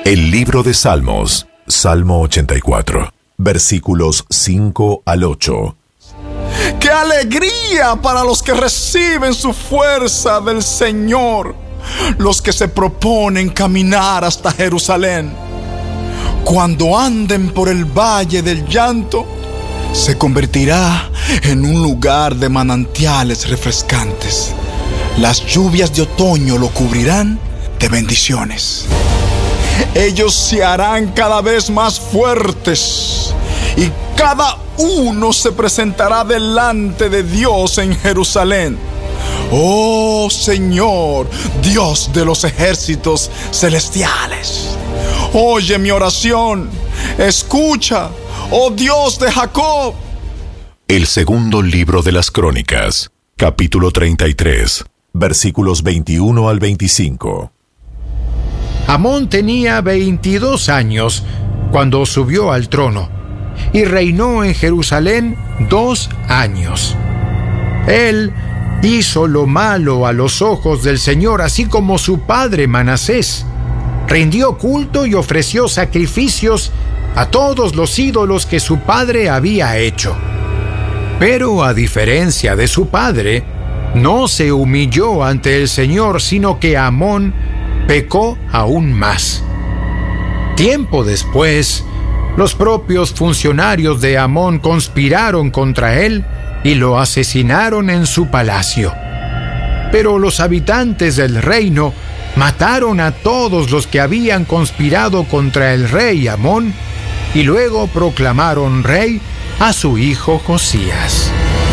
El libro de Salmos, Salmo 84, versículos 5 al 8. ¡Qué alegría para los que reciben su fuerza del Señor! Los que se proponen caminar hasta Jerusalén. Cuando anden por el valle del llanto, se convertirá en un lugar de manantiales refrescantes. Las lluvias de otoño lo cubrirán de bendiciones. Ellos se harán cada vez más fuertes y cada uno se presentará delante de Dios en Jerusalén. Oh Señor, Dios de los ejércitos celestiales, oye mi oración, escucha, oh Dios de Jacob. El segundo libro de las Crónicas, capítulo 33, versículos 21 al 25. Amón tenía 22 años cuando subió al trono y reinó en Jerusalén 2 años. Él hizo lo malo a los ojos del Señor, así como su padre Manasés. Rindió culto y ofreció sacrificios a todos los ídolos que su padre había hecho. Pero a diferencia de su padre, no se humilló ante el Señor, sino que Amón pecó aún más. Tiempo después, los propios funcionarios de Amón conspiraron contra él y lo asesinaron en su palacio. Pero los habitantes del reino mataron a todos los que habían conspirado contra el rey Amón y luego proclamaron rey a su hijo Josías.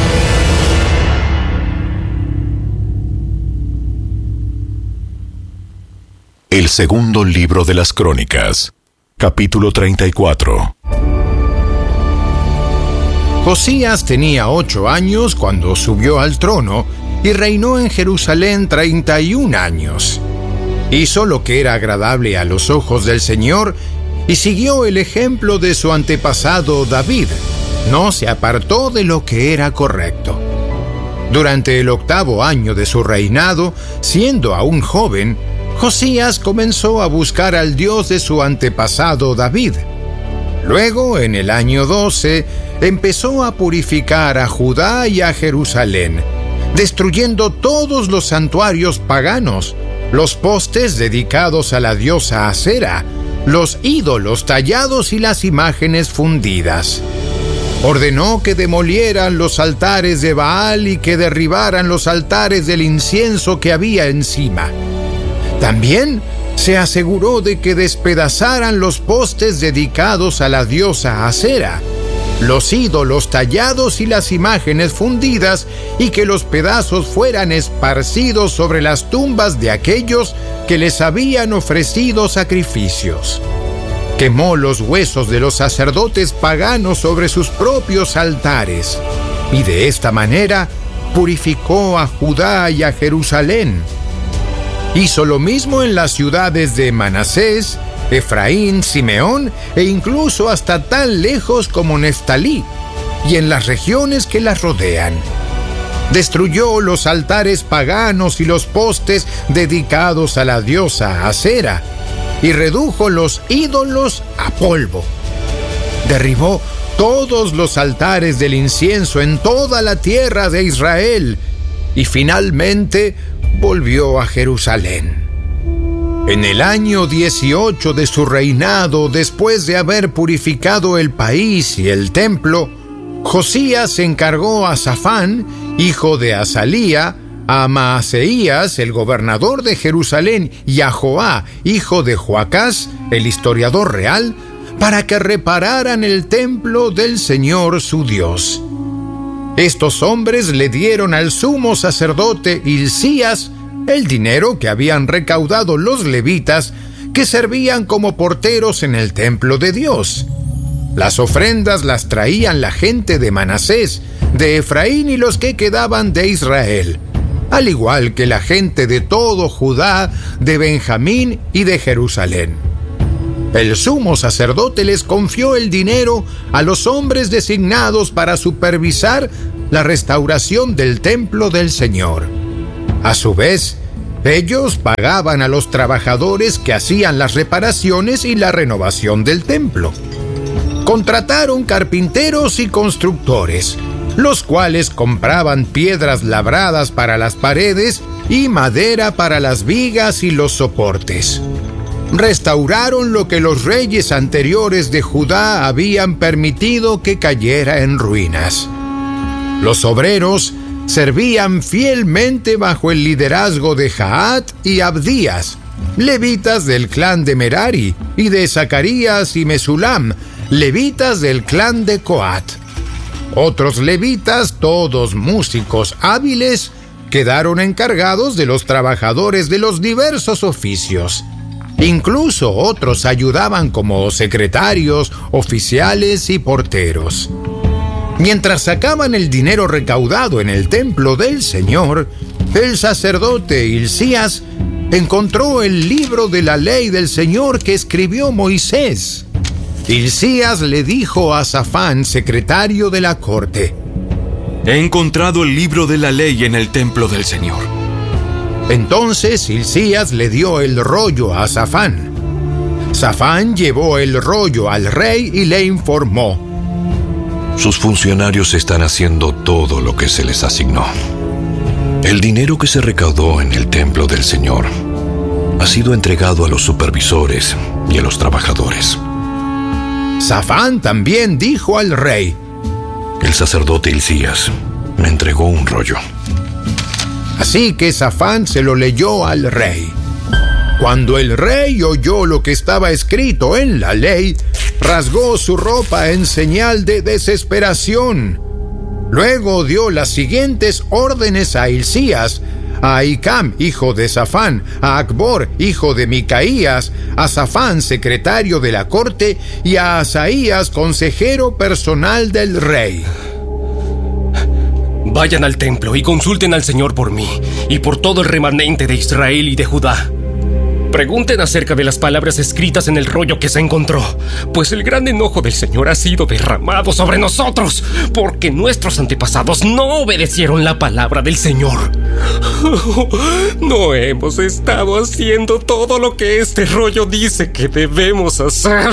El segundo libro de las Crónicas, capítulo 34. Josías tenía 8 años cuando subió al trono y reinó en Jerusalén 31 años. Hizo lo que era agradable a los ojos del Señor y siguió el ejemplo de su antepasado David. No se apartó de lo que era correcto. Durante el 8º año de su reinado, siendo aún joven, Josías comenzó a buscar al Dios de su antepasado David. Luego, en el año 12, empezó a purificar a Judá y a Jerusalén, destruyendo todos los santuarios paganos, los postes dedicados a la diosa Asera, los ídolos tallados y las imágenes fundidas. Ordenó que demolieran los altares de Baal y que derribaran los altares del incienso que había encima. También se aseguró de que despedazaran los postes dedicados a la diosa Asera, los ídolos tallados y las imágenes fundidas, y que los pedazos fueran esparcidos sobre las tumbas de aquellos que les habían ofrecido sacrificios. Quemó los huesos de los sacerdotes paganos sobre sus propios altares, y de esta manera purificó a Judá y a Jerusalén. Hizo lo mismo en las ciudades de Manasés, Efraín, Simeón e incluso hasta tan lejos como Neftalí, y en las regiones que las rodean. Destruyó los altares paganos y los postes dedicados a la diosa Asera, y redujo los ídolos a polvo. Derribó todos los altares del incienso en toda la tierra de Israel, y finalmente volvió a Jerusalén. En el año 18 de su reinado, después de haber purificado el país y el templo, Josías encargó a Safán, hijo de Azalía, a Maaseías, el gobernador de Jerusalén, y a Joá, hijo de Joacás, el historiador real, para que repararan el templo del Señor su Dios. Estos hombres le dieron al sumo sacerdote Hilcías el dinero que habían recaudado los levitas que servían como porteros en el templo de Dios. Las ofrendas las traían la gente de Manasés, de Efraín y los que quedaban de Israel, al igual que la gente de todo Judá, de Benjamín y de Jerusalén. El sumo sacerdote les confió el dinero a los hombres designados para supervisar la restauración del templo del Señor. A su vez, Ellos pagaban a los trabajadores que hacían las reparaciones y la renovación del templo. Contrataron carpinteros y constructores, los cuales compraban piedras labradas para las paredes y madera para las vigas y los soportes. Restauraron lo que los reyes anteriores de Judá habían permitido que cayera en ruinas. Los obreros servían fielmente bajo el liderazgo de Jaat y Abdías, levitas del clan de Merari, y de Zacarías y Mesulam, levitas del clan de Coat. Otros levitas, todos músicos hábiles, quedaron encargados de los trabajadores de los diversos oficios. Incluso otros ayudaban como secretarios, oficiales y porteros. Mientras sacaban el dinero recaudado en el templo del Señor, el sacerdote Hilcías encontró el libro de la ley del Señor que escribió Moisés. Hilcías le dijo a Safán, secretario de la corte: He encontrado el libro de la ley en el templo del Señor. Entonces Hilcías le dio el rollo a Safán. Safán llevó el rollo al rey y le informó: Sus funcionarios están haciendo todo lo que se les asignó. El dinero que se recaudó en el templo del Señor ha sido entregado a los supervisores y a los trabajadores. Safán también dijo al rey: El sacerdote Hilcías me entregó un rollo. Así que Safán se lo leyó al rey. Cuando el rey oyó lo que estaba escrito en la ley, rasgó su ropa en señal de desesperación. Luego dio las siguientes órdenes a Hilcías, a Ahicam, hijo de Safán, a Acbor, hijo de Micaías, a Safán, secretario de la corte, y a Asaías, consejero personal del rey. Vayan al templo y consulten al Señor por mí y por todo el remanente de Israel y de Judá. Pregunten acerca de las palabras escritas en el rollo que se encontró, pues el gran enojo del Señor ha sido derramado sobre nosotros, porque nuestros antepasados no obedecieron la palabra del Señor. No hemos estado haciendo todo lo que este rollo dice que debemos hacer.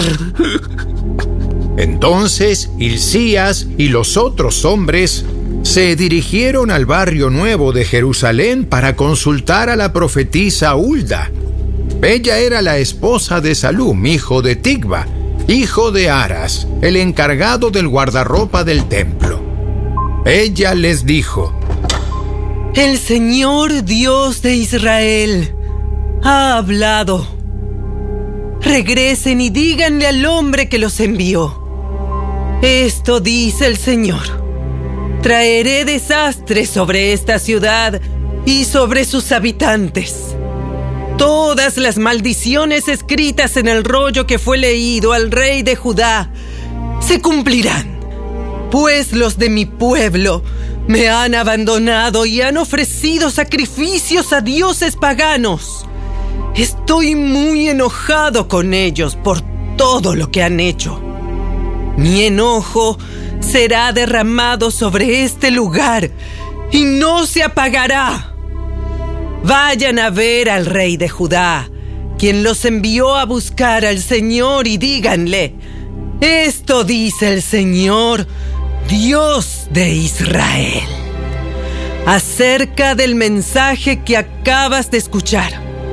Entonces Hilcías y los otros hombres se dirigieron al barrio nuevo de Jerusalén para consultar a la profetisa Hulda. Ella era la esposa de Salum, hijo de Tigba, hijo de Aras, el encargado del guardarropa del templo. Ella les dijo: El Señor Dios de Israel ha hablado. Regresen y díganle al hombre que los envió: Esto dice el Señor: Traeré desastre sobre esta ciudad y sobre sus habitantes. Todas las maldiciones escritas en el rollo que fue leído al rey de Judá se cumplirán, pues los de mi pueblo me han abandonado y han ofrecido sacrificios a dioses paganos. Estoy muy enojado con ellos por todo lo que han hecho. Mi enojo será derramado sobre este lugar y no se apagará. Vayan a ver al rey de Judá, quien los envió a buscar al Señor, y díganle: Esto dice el Señor, Dios de Israel, acerca del mensaje que acabas de escuchar.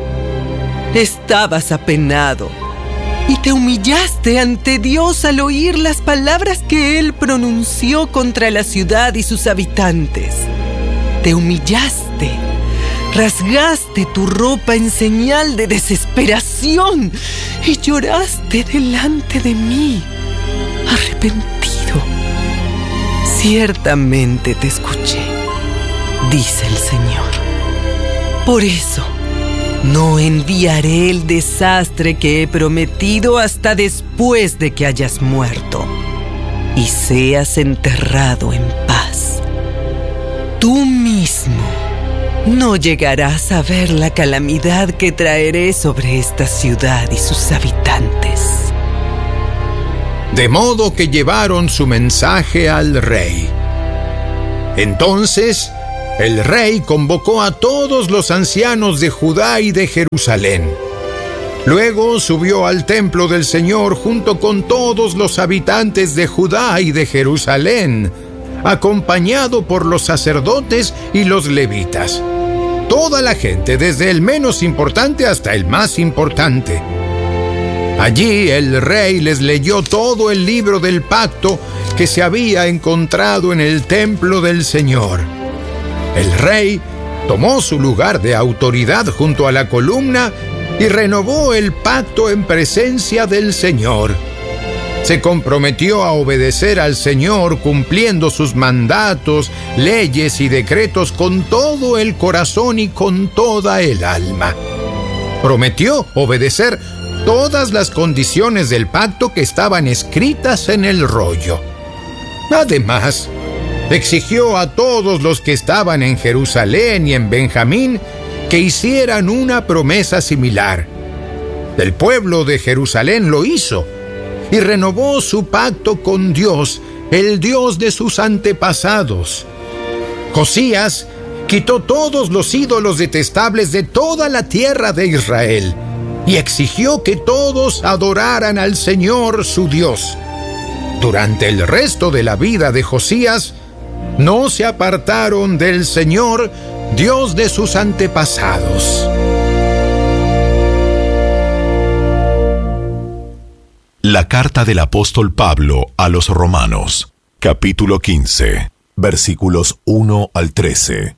Estabas apenado y te humillaste ante Dios al oír las palabras que Él pronunció contra la ciudad y sus habitantes. Te humillaste, rasgaste tu ropa en señal de desesperación y lloraste delante de mí, arrepentido. Ciertamente te escuché, dice el Señor. Por eso, no enviaré el desastre que he prometido hasta después de que hayas muerto y seas enterrado en paz. Tú mismo no llegarás a ver la calamidad que traeré sobre esta ciudad y sus habitantes. De modo que llevaron su mensaje al rey. Entonces el rey convocó a todos los ancianos de Judá y de Jerusalén. Luego subió al templo del Señor junto con todos los habitantes de Judá y de Jerusalén, acompañado por los sacerdotes y los levitas. Toda la gente, desde el menos importante hasta el más importante. Allí el rey les leyó todo el libro del pacto que se había encontrado en el templo del Señor. El rey tomó su lugar de autoridad junto a la columna y renovó el pacto en presencia del Señor. Se comprometió a obedecer al Señor cumpliendo sus mandatos, leyes y decretos con todo el corazón y con toda el alma. Prometió obedecer todas las condiciones del pacto que estaban escritas en el rollo. Además, exigió a todos los que estaban en Jerusalén y en Benjamín que hicieran una promesa similar. El pueblo de Jerusalén lo hizo y renovó su pacto con Dios, el Dios de sus antepasados. Josías quitó todos los ídolos detestables de toda la tierra de Israel y exigió que todos adoraran al Señor su Dios. Durante el resto de la vida de Josías, no se apartaron del Señor, Dios de sus antepasados. La carta del apóstol Pablo a los Romanos, capítulo 15, versículos 1 al 13.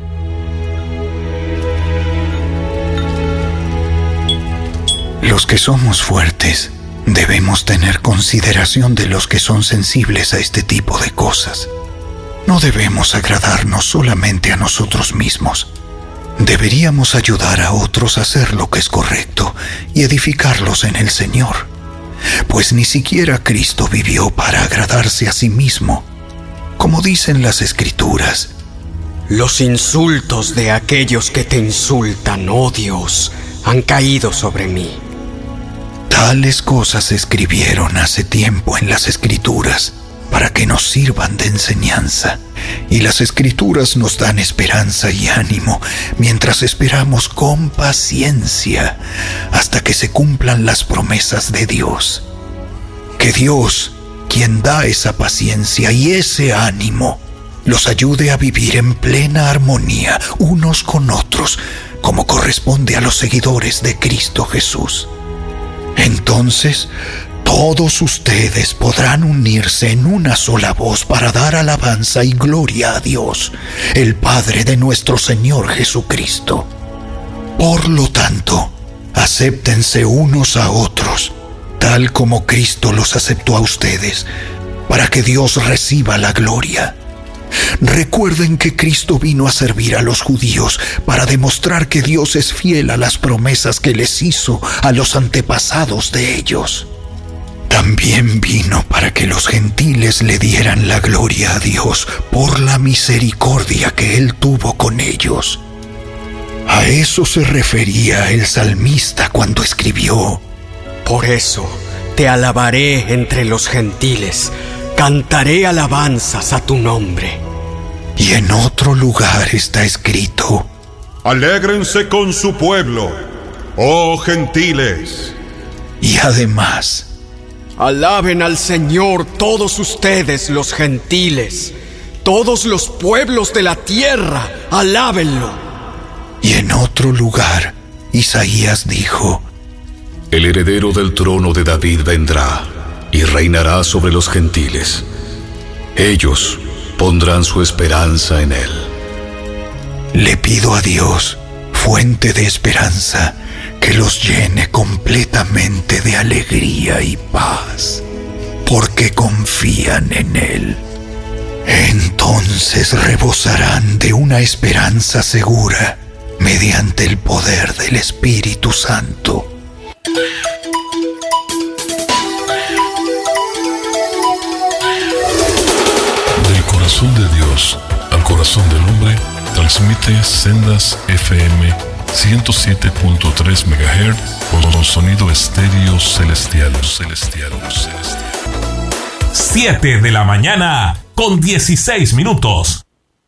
Los que somos fuertes debemos tener consideración de los que son sensibles a este tipo de cosas. No debemos agradarnos solamente a nosotros mismos. Deberíamos ayudar a otros a hacer lo que es correcto y edificarlos en el Señor. Pues ni siquiera Cristo vivió para agradarse a sí mismo. Como dicen las Escrituras: los insultos de aquellos que te insultan, oh Dios, han caído sobre mí. Tales cosas se escribieron hace tiempo en las Escrituras para que nos sirvan de enseñanza. Y las Escrituras nos dan esperanza y ánimo mientras esperamos con paciencia hasta que se cumplan las promesas de Dios. Que Dios, quien da esa paciencia y ese ánimo, los ayude a vivir en plena armonía unos con otros, como corresponde a los seguidores de Cristo Jesús. Entonces, todos ustedes podrán unirse en una sola voz para dar alabanza y gloria a Dios, el Padre de nuestro Señor Jesucristo. Por lo tanto, acéptense unos a otros, tal como Cristo los aceptó a ustedes, para que Dios reciba la gloria. Recuerden que Cristo vino a servir a los judíos para demostrar que Dios es fiel a las promesas que les hizo a los antepasados de ellos. También vino para que los gentiles le dieran la gloria a Dios por la misericordia que Él tuvo con ellos. A eso se refería el salmista cuando escribió: por eso te alabaré entre los gentiles, cantaré alabanzas a tu nombre. Y en otro lugar está escrito: alégrense con su pueblo, oh gentiles. Y además: alaben al Señor todos ustedes los gentiles, todos los pueblos de la tierra, alábenlo. Y en otro lugar, Isaías dijo: el heredero del trono de David vendrá y reinará sobre los gentiles. Ellos pondrán su esperanza en él. Le pido a Dios, fuente de esperanza, que los llene completamente de alegría y paz, porque confían en Él. Entonces rebosarán de una esperanza segura mediante el poder del Espíritu Santo. Del corazón de Dios al corazón del hombre, transmite Sendas FM 107.3 MHz con sonido estéreo celestial. 7 de la mañana con 16 minutos.